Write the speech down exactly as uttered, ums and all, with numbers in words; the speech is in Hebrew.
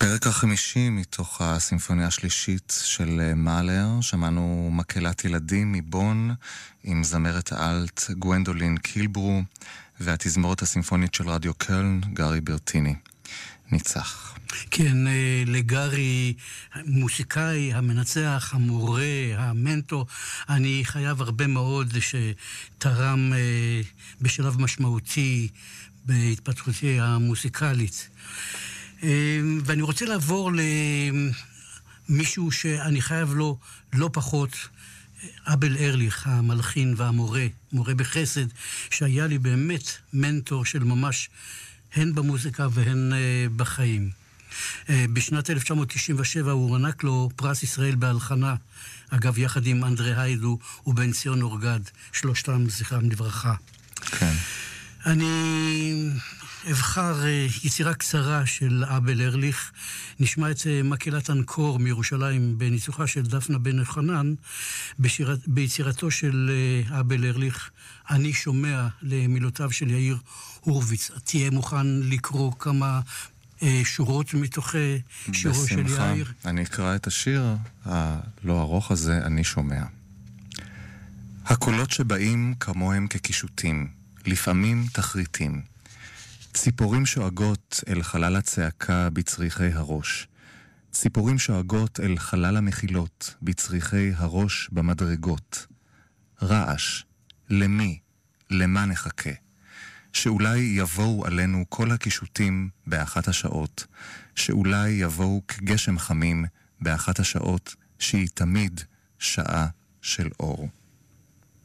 הפרק החמישי מתוך הסימפוניה השלישית של מאלר, שמענו מקהלת ילדים מבון עם זמרת האלט גוונדולין קילברו והתזמורת הסימפונית של רדיו קלן, גארי ברטיני. ניצח. כן, לגארי, מוסיקאי, המנצח, המורה, המנטור, אני חייב הרבה מאוד שתרם בשלב משמעותי בהתפתחותי המוסיקלית. ואני רוצה לעבור למישהו שאני חייב לו לא פחות, אבל ארליך, המלחין והמורה, מורה בחסד, שהיה לי באמת מנטור של ממש הן במוזיקה והן בחיים. בשנת אלף תשע מאות תשעים ושבע הוא הוענק לו פרס ישראל בהלחנה, אגב יחד עם אנדרי היידו ובן ציון אורגד, שלושתם זכרם לברכה. כן. אני אבחר יצירה קצרה של אבל ארליך. נשמע את מקהלת אנקור מירושלים בניצוחה של דפנה בן חנן, בשירת, ביצירתו של אבל ארליך, אני שומע, למילותיו של יאיר הורוביץ. תהיה מוכן לקרוא כמה שורות מתוך שירו של יאיר? בשמחה. אני אקרא את השיר הלא ארוך הזה, אני שומע. הקולות שבאים כמוהם כקישוטים, לפעמים תחריטים. ציפורים שואגות אל חלל הצעקה בצריחי הראש. ציפורים שואגות אל חלל המחילות בצריחי הראש במדרגות. רעש, למי, למה נחכה? שאולי יבואו עלינו כל הקישוטים באחת השעות, שאולי יבואו כגשם חמים באחת השעות שהיא תמיד שעה של אור.